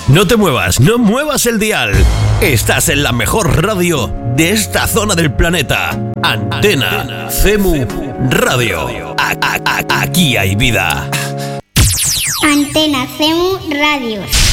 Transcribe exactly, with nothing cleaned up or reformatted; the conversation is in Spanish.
No te muevas, no muevas el dial. Estás en la mejor radio de esta zona del planeta. Antena Cemu Radio. A- a- a- aquí hay vida. Antena Cemu Radio.